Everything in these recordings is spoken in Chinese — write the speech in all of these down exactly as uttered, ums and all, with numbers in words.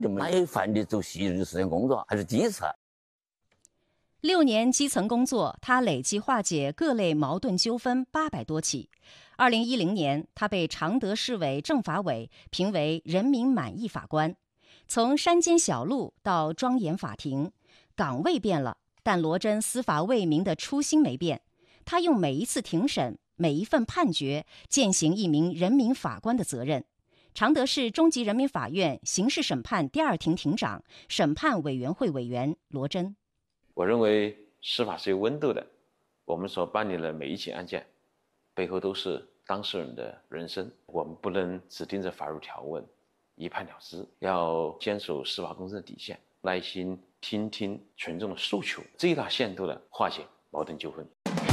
就没有犯的做昔日事情工作，还是第一次。 六年基层工作，他累计化解各类矛盾纠纷八百多起。二零一零年，他被常德市委政法委评为人民满意法官。从山间小路到庄严法庭，岗位变了，但罗真司法为民的初心没变。他用每一次庭审、每一份判决，践行一名人民法官的责任。常德市中级人民法院刑事审判第二庭庭长、审判委员会委员罗真。 我认为司法是有温度的，我们所办理的每一起案件，背后都是当事人的人生，我们不能只盯着法律条文一判了之，要坚守司法公正的底线，耐心听听群众的诉求，最大限度的化解矛盾纠纷。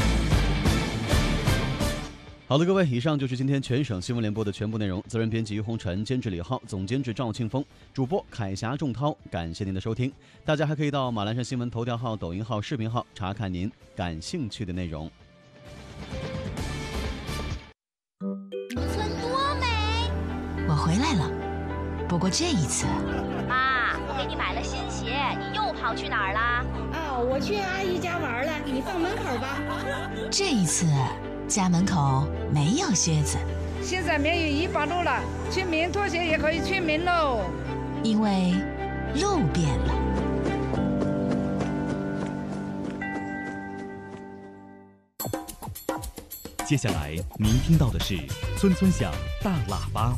好的，各位，以上就是今天全省新闻联播的全部内容。责任编辑于红尘，监制李浩，总监制赵庆峰，主播凯霞、仲涛。感谢您的收听。大家还可以到马栏山新闻头条号、抖音号、视频号查看您感兴趣的内容。 村多美！我回来了，不过这一次， 妈，我给你买了新鞋，你又跑去哪儿啦？ 哦，我去阿姨家玩了，你放门口吧。 这一次。家门口没有靴子， 现在免疫一八路了，村民拖鞋也可以村民喽。 因为路变了。 接下来您听到的是村村响大喇叭。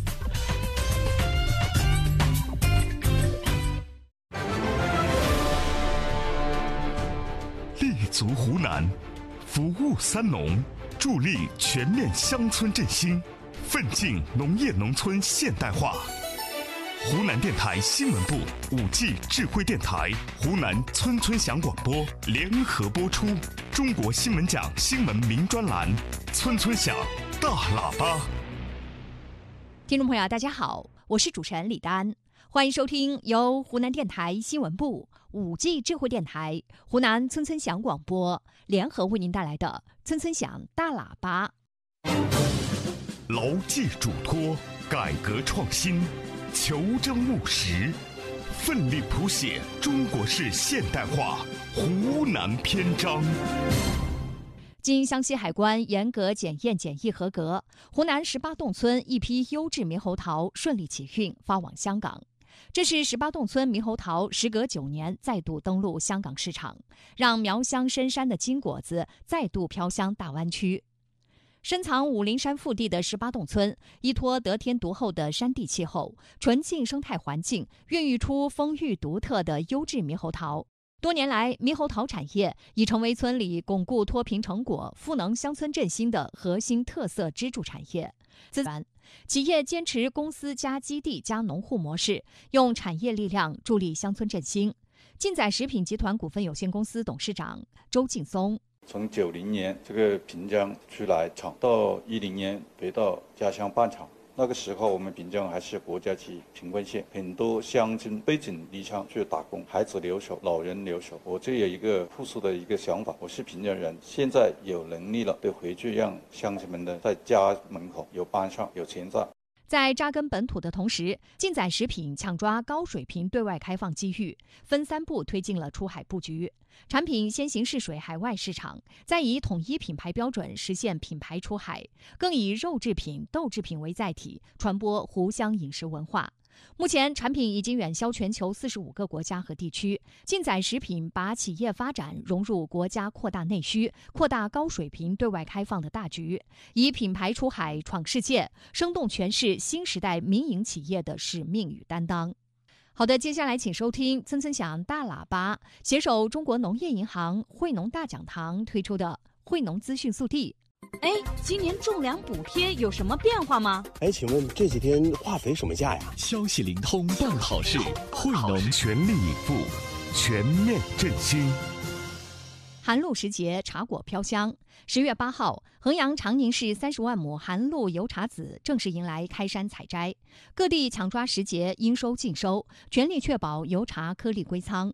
立足湖南，服务三农。助力全面乡村振兴，奋进农业农村现代化。湖南电台新闻部、五 G 智慧电台、湖南村村响广播联合播出中国新闻奖新闻名专栏《村村响大喇叭》。 听众朋友，大家好，我是主持人李丹，欢迎收听由湖南电台新闻部、五 G 智慧电台、湖南村村响广播联合为您带来的村村响大喇叭。 牢记嘱托，改革创新，求真务实，奋力谱写中国式现代化湖南篇章。 经湘西海关严格检验检疫合格，湖南十八洞村一批优质猕猴桃顺利起运发往香港。这是十八洞村猕猴桃时隔九年再度登陆香港市场，让苗乡深山的金果子再度飘香大湾区。深藏武陵山腹地的十八洞村，依托得天独厚的山地气候、纯净生态环境，孕育出风韵独特的优质猕猴桃。多年来，猕猴桃产业已成为村里巩固脱贫成果、赋能乡村振兴的核心特色支柱产业。自然，企业坚持公司加基地加农户模式，用产业力量助力乡村振兴。晋载食品集团股份有限公司董事长周劲松。 从九零年这个滨江出来厂，到一零年回到家乡办厂。那个时候，我们滨江还是国家级贫困县，很多乡亲背井离乡去打工，孩子留守，老人留守。我这有一个朴素的一个想法，我是滨江人，现在有能力了，得回去让乡亲们呢在家门口有班上，有钱赚。 在扎根本土的同时，晋载食品抢抓高水平对外开放机遇，分三步推进了出海布局。产品先行试水海外市场，再以统一品牌标准实现品牌出海，更以肉制品、豆制品为载体，传播湖湘饮食文化。目前，产品已经远销全球四十五个国家和地区。晋载食品把企业发展融入国家扩大内需、扩大高水平对外开放的大局，以品牌出海闯世界，生动诠释新时代民营企业的使命与担当。好的，接下来请收听村村响大喇叭，携手中国农业银行惠农大讲堂推出的惠农资讯速递。 哎，今年种粮补贴有什么变化吗？ 哎，请问这几天化肥什么价呀？ 消息灵通办好事，惠农全力以赴，全面振兴。 寒露时节，茶果飘香。十月八号，衡阳长宁市三十万亩寒露油茶籽正式迎来开山采摘，各地抢抓时节，应收尽收，全力确保油茶颗粒归仓。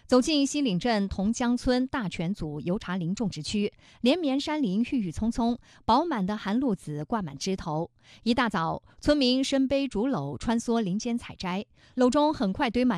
走进西岭镇同江村大泉组油茶林种植区，连绵山林郁郁葱葱，饱满的寒露子挂满枝头。一大早，村民身背竹篓穿梭林间采摘，篓中很快堆满